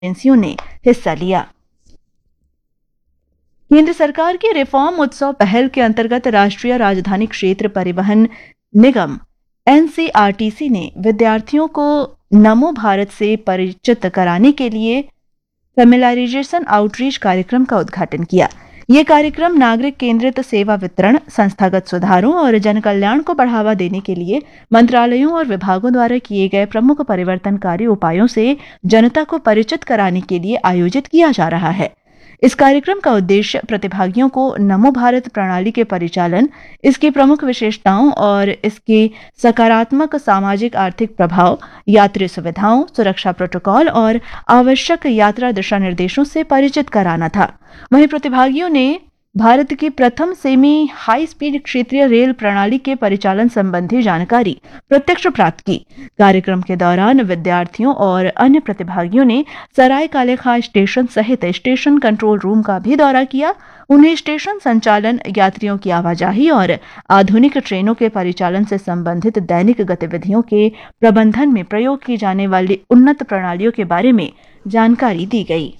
एजेंसियों ने हिस्सा लिया। केंद्र सरकार की रिफॉर्म उत्सव पहल के अंतर्गत राष्ट्रीय राजधानी क्षेत्र परिवहन निगम एनसीआरटीसी ने विद्यार्थियों को नमो भारत से परिचित कराने के लिए फेमिलराइजेशन आउटरीच कार्यक्रम का उद्घाटन किया। ये कार्यक्रम नागरिक केंद्रित सेवा वितरण, संस्थागत सुधारों और जन कल्याण को बढ़ावा देने के लिए मंत्रालयों और विभागों द्वारा किए गए प्रमुख परिवर्तनकारी उपायों से जनता को परिचित कराने के लिए आयोजित किया जा रहा है। इस कार्यक्रम का उद्देश्य प्रतिभागियों को नमो भारत प्रणाली के परिचालन, इसकी प्रमुख विशेषताओं और इसके सकारात्मक सामाजिक आर्थिक प्रभाव, यात्री सुविधाओं, सुरक्षा प्रोटोकॉल और आवश्यक यात्रा दिशा निर्देशों से परिचित कराना था। वहीं प्रतिभागियों ने भारत की प्रथम सेमी हाई स्पीड क्षेत्रीय रेल प्रणाली के परिचालन संबंधी जानकारी प्रत्यक्ष प्राप्त की। कार्यक्रम के दौरान विद्यार्थियों और अन्य प्रतिभागियों ने सराय काले खां स्टेशन सहित स्टेशन कंट्रोल रूम का भी दौरा किया। उन्हें स्टेशन संचालन, यात्रियों की आवाजाही और आधुनिक ट्रेनों के परिचालन से संबंधित दैनिक गतिविधियों के प्रबंधन में प्रयोग की जाने वाली उन्नत प्रणालियों के बारे में जानकारी दी गई।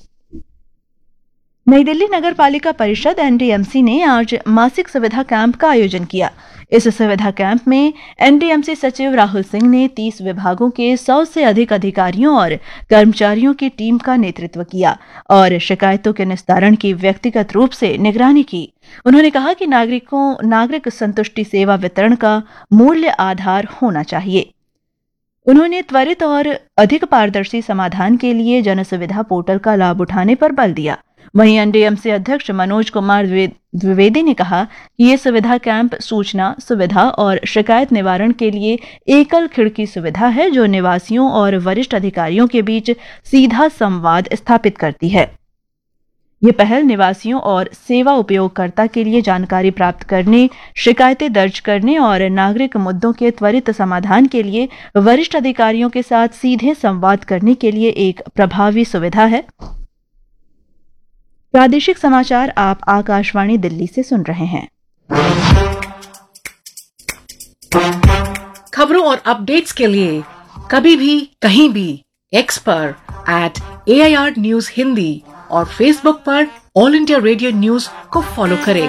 नई दिल्ली नगर पालिका परिषद एनडीएमसी ने आज मासिक सुविधा कैंप का आयोजन किया। इस सुविधा कैंप में एनडीएमसी सचिव राहुल सिंह ने 30 विभागों के 100 से अधिक अधिकारियों और कर्मचारियों की टीम का नेतृत्व किया और शिकायतों के निस्तारण की व्यक्तिगत रूप से निगरानी की। उन्होंने कहा कि नागरिक संतुष्टि सेवा वितरण का मूल्य आधार होना चाहिए। उन्होंने त्वरित और अधिक पारदर्शी समाधान के लिए जन सुविधा पोर्टल का लाभ उठाने पर बल दिया। वहीं एनडीएमसी अध्यक्ष मनोज कुमार द्विवेदी ने कहा कि ये सुविधा कैंप सूचना, सुविधा और शिकायत निवारण के लिए एकल खिड़की सुविधा है जो निवासियों और वरिष्ठ अधिकारियों के बीच सीधा संवाद स्थापित करती है। ये पहल निवासियों और सेवा उपयोगकर्ता के लिए जानकारी प्राप्त करने, शिकायतें दर्ज करने और नागरिक मुद्दों के त्वरित समाधान के लिए वरिष्ठ अधिकारियों के साथ सीधे संवाद करने के लिए एक प्रभावी सुविधा है। प्रादेशिक समाचार आप आकाशवाणी दिल्ली से सुन रहे हैं। खबरों और अपडेट्स के लिए कभी भी कहीं भी एक्स पर @AIR News हिंदी और फेसबुक पर ऑल इंडिया रेडियो न्यूज को फॉलो करें।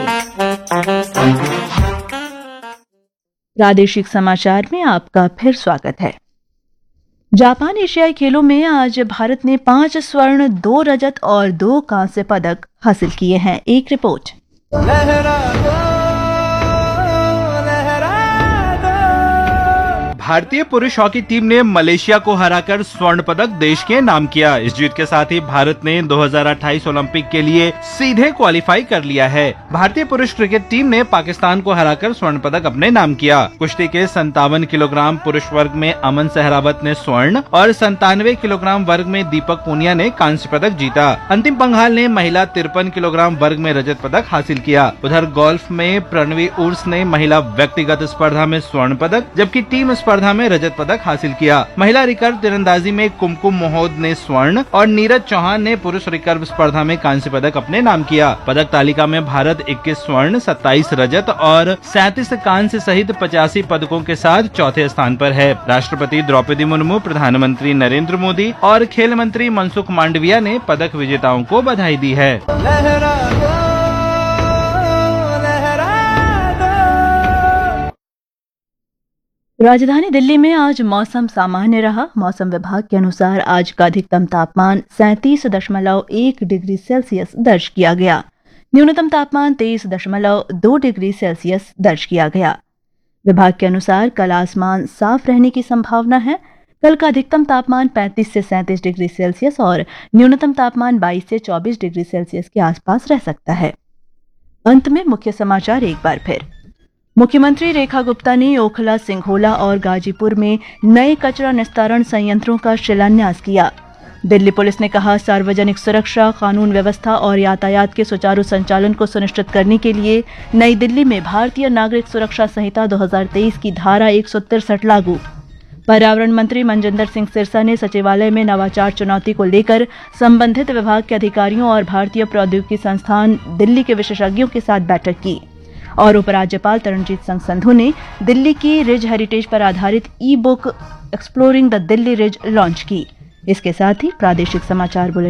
प्रादेशिक समाचार में आपका फिर स्वागत है। जापान एशियाई खेलों में आज भारत ने 5 स्वर्ण, 2 रजत और 2 कांस्य पदक हासिल किए हैं। एक रिपोर्ट। भारतीय पुरुष हॉकी टीम ने मलेशिया को हराकर स्वर्ण पदक देश के नाम किया। इस जीत के साथ ही भारत ने 2028 ओलंपिक के लिए सीधे क्वालिफाई कर लिया है। भारतीय पुरुष क्रिकेट टीम ने पाकिस्तान को हराकर स्वर्ण पदक अपने नाम किया। कुश्ती के 57 किलोग्राम पुरुष वर्ग में अमन सहरावत ने स्वर्ण और 97 किलोग्राम वर्ग में दीपक पूनिया ने कांस्य पदक जीता। अंतिम पंघाल ने महिला 53 किलोग्राम वर्ग में रजत पदक हासिल किया। उधर गोल्फ में प्रणवी उर्स ने महिला व्यक्तिगत स्पर्धा में स्वर्ण पदक, जबकि टीम स्पर्धा में रजत पदक हासिल किया। महिला रिकर्व तीरंदाजी में कुमकुम मोहोद ने स्वर्ण और नीरज चौहान ने पुरुष रिकर्व स्पर्धा में कांस्य पदक अपने नाम किया। पदक तालिका में भारत 21 स्वर्ण, 27 रजत और 37 कांस्य सहित 85 पदकों के साथ चौथे स्थान पर है। राष्ट्रपति द्रौपदी मुर्मू, प्रधानमंत्री नरेंद्र मोदी और खेल मंत्री मनसुख मांडविया ने पदक विजेताओं को बधाई दी है। राजधानी दिल्ली में आज मौसम सामान्य रहा। मौसम विभाग के अनुसार आज का अधिकतम तापमान 37.1 डिग्री सेल्सियस दर्ज किया गया। न्यूनतम तापमान 23.2 डिग्री सेल्सियस दर्ज किया गया। विभाग के अनुसार कल आसमान साफ रहने की संभावना है। कल का अधिकतम तापमान 35 से 37 डिग्री सेल्सियस और न्यूनतम तापमान 22 से 24 डिग्री सेल्सियस के आसपास रह सकता है। अंत में मुख्य समाचार एक बार फिर। मुख्यमंत्री रेखा गुप्ता ने ओखला, सिंघोला और गाजीपुर में नए कचरा निस्तारण संयंत्रों का शिलान्यास किया। दिल्ली पुलिस ने कहा, सार्वजनिक सुरक्षा, कानून व्यवस्था और यातायात के सुचारू संचालन को सुनिश्चित करने के लिए नई दिल्ली में भारतीय नागरिक सुरक्षा संहिता 2023 की धारा 163 लागू। पर्यावरण मंत्री मनजिंदर सिंह सिरसा ने सचिवालय में नवाचार चुनौती को लेकर संबंधित विभाग के अधिकारियों और भारतीय प्रौद्योगिकी संस्थान दिल्ली के विशेषज्ञों के साथ बैठक की। और उपराज्यपाल तरनजीत सिंह संधू ने दिल्ली की रिज हेरिटेज पर आधारित ई book exploring the Delhi ridge launch की। इसके साथ ही प्रादेशिक समाचार बुलेटिन